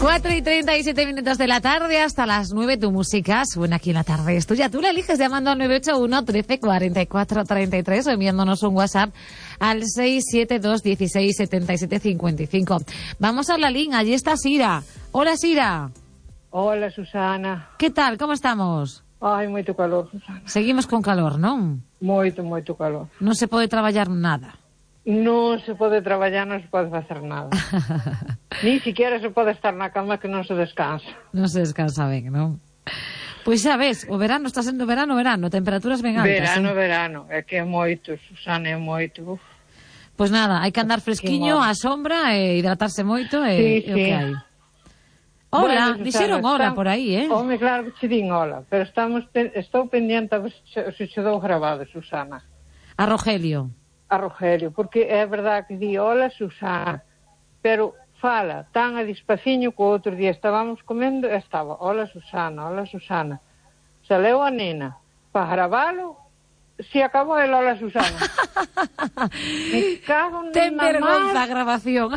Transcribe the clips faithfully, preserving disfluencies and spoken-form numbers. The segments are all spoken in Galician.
cuatro y treinta y siete minutos de la tarde, hasta las nueve tu música suena aquí en la tarde. Es tuya, tú la eliges llamando al nueve ocho uno, trece, cuarenta y cuatro, treinta y tres o enviándonos un WhatsApp al seis siete dos, dieciséis, setenta y siete, cincuenta y cinco. Vamos a la línea, allí está Sira. Hola, Sira. Hola, Susana. ¿Qué tal? ¿Cómo estamos? Ai, moito calor, Susana. Seguimos con calor, non? Moito, moito calor. Non se pode traballar nada. Non se pode traballar, non se pode facer nada. Ni siquiera se pode estar na cama que non se descansa. Non se descansa ben, non? Pois xa ves, o verano está sendo verano, verano, temperaturas ben altas. Verano, eh? verano, é que é moito, Susana, é moito. Uf. Pois nada, hai que andar fresquiño, á sombra, e hidratarse moito, e, Sí, e o sí. que hai. Hola, Bueno, dixeron Susana, hola está... por aí, eh? Home, claro que che din hola, pero estamos pe... estou pendiente a ver se, se che dou grabado, Susana. A Rogelio. A Rogelio, porque é verdade que di hola, Susana, pero fala tan a despaciño que o outro día estábamos comendo e estaba hola, Susana, hola, Susana. Se leu a nena para gravalo, se acabou el hola, Susana. Me cago en Ten na vergonza a mar. grabación.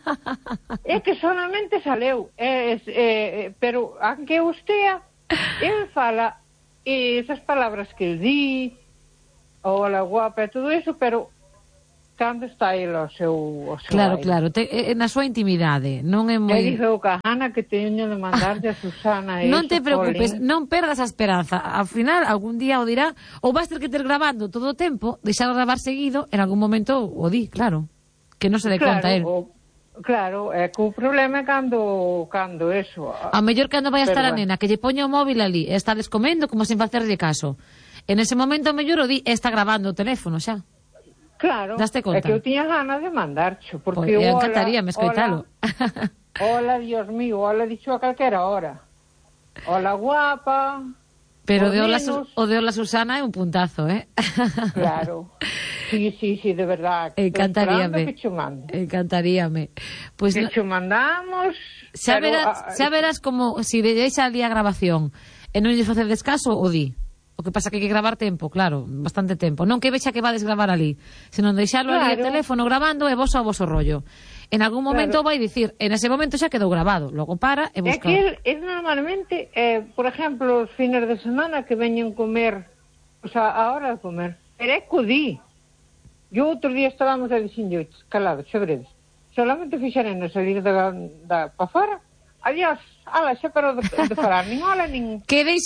É que solamente saleu, é, é, é, pero aunque ustea, ele fala e esas palabras que ele di, hola, guapa e todo eso, pero cando está ele ao seu, ao seu Claro, aire. claro, te, eh, na súa intimidade, non é E moi... dixo que a Ana que teño de mandarlle a Susana e Non te eso, preocupes, Colin. non perdas a esperanza. Ao final, algún día o dirá, ou vas ter que ter grabando todo o tempo, deixar gravar seguido, en algún momento o di, claro. Que non se dé Claro, conta él. o, claro, é que o problema é cando, cando eso. A mellor cando vai a estar a Pero, nena, que lle poña o móvil ali, e está descomendo como sen facerlle caso. En ese momento, a mellor o di, e está grabando o teléfono xa. Claro, Daste conta? é que eu tiña ganas de mandarcho, porque Pois, hola, encantaríame escoitalo. Hola, hola, Dios mío, hola, dixo a calquera hora. Hola, guapa. Pero os de hola, nenos. Su- o de hola Susana é un puntazo, eh? Claro. Sí, sí, sí, de verdad. Encantaríame. Que che mande. Encantaríame. Pois Que no, che mandamos. xa, pero, verás, ah, xa verás como se si deixa ali a grabación e non lle facer descaso, o di. O que pasa que hai que gravar tempo, claro, bastante tempo. Non que vexa que vades gravar ali, senón deixarlo ali o Claro. teléfono grabando e vos ao voso rollo. En algún momento Claro. vai dicir, en ese momento xa quedou grabado, logo para e É busca. que él, él normalmente, eh, por ejemplo, os fines de semana que veñen comer, o sea, a hora de comer, pero é que o di. Yo outro día estábamos a dixinho, calados, xa veredes, solamente fixaren no salir da, da pa fora, adiós, ala, xa parou de, de falar, nin hola, nin... Que